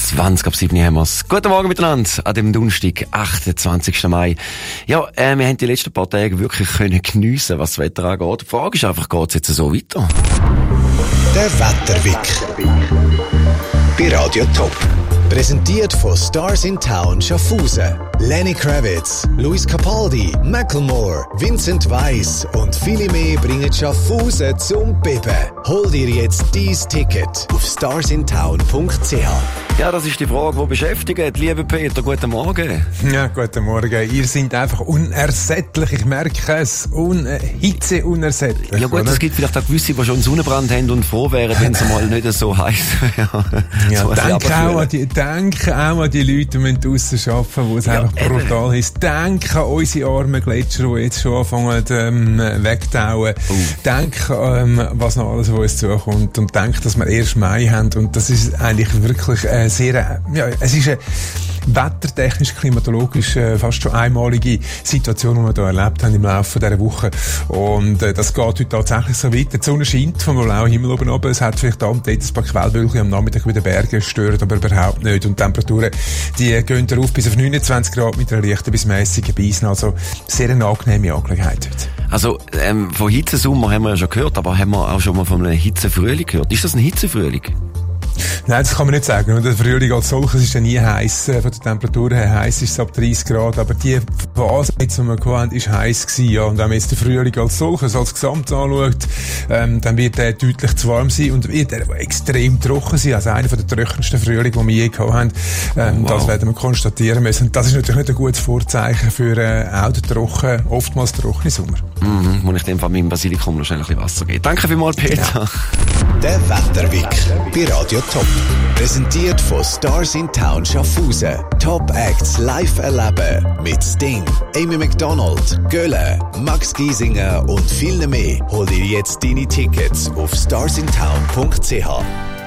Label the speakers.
Speaker 1: 20:07 haben wir's. Guten Morgen miteinander an dem Donnerstag, 28. Mai. Ja, wir haben die letzten paar Tage wirklich können geniessen, was das Wetter angeht. Die Frage ist einfach, geht's jetzt so weiter?
Speaker 2: Der Wetterwick bei Radio Top. Präsentiert von Stars in Town Schaffhausen. Lenny Kravitz, Luis Capaldi, Macklemore, Vincent Weiss und viele mehr bringen Schaffhausen zum Beben. Hol dir jetzt dein Ticket auf starsintown.ch.
Speaker 1: Ja, das ist die Frage, die beschäftigt. Lieber Peter, guten Morgen.
Speaker 3: Ja, guten Morgen. Ihr seid einfach unersättlich. Ich merke es. Hitze unersättlich.
Speaker 1: Ja gut, es gibt vielleicht auch gewisse, die schon Sonnenbrand haben und froh wären, wenn es mal nicht so heiß wäre.
Speaker 3: Ja, denke auch an die Leute, die draussen arbeiten, wo es einfach brutal ist. Denke an unsere armen Gletscher, die jetzt schon anfangen wegtauen. Denke was noch alles, was uns zukommt. Und denke, dass wir erst Mai haben. Und das ist eigentlich wirklich es ist eine wettertechnisch, klimatologisch fast schon einmalige Situation, die wir hier erlebt haben im Laufe dieser Woche. Und das geht heute tatsächlich so weiter. Die Sonne scheint vom blauen Himmel oben runter. Es hat vielleicht ein paar Quellwölkchen am Nachmittag bei den Bergen stört, aber überhaupt nicht. Und die Temperaturen, die gehen darauf bis auf 29 Grad mit einer leichten bis mässigen Bisen. Also sehr eine angenehme Angelegenheit heute.
Speaker 1: Also von Hitzesommer haben wir ja schon gehört, aber haben wir auch schon mal von einem Hitzefrühling gehört? Ist das ein Hitzefrühling?
Speaker 3: Nein, das kann man nicht sagen. Und der Frühling als solches ist ja nie heiß. Von der Temperatur her heiß ist es ab 30 Grad. Aber die Phase, die wir hatten, ist heiß gewesen, ja. Und wenn man jetzt den Frühling als solches, als Gesamt anschaut, dann wird der deutlich zu warm sein und wird er extrem trocken sein. Also einer der trockensten Frühlinge, die wir je gehabt haben. Das werden wir konstatieren müssen. Und das ist natürlich nicht ein gutes Vorzeichen für auch den oftmals trockenen Sommer.
Speaker 1: Wo ich dem Fall mit dem Basilikum wahrscheinlich ein bisschen Wasser gebe. Danke vielmals, Peter. Ja.
Speaker 2: Der Wetterwick bei Radio Top. Präsentiert von Stars in Town Schaffhausen. Top Acts live erleben mit Sting, Amy McDonald, Gölle, Max Giesinger und vielen mehr. Hol dir jetzt deine Tickets auf starsintown.ch.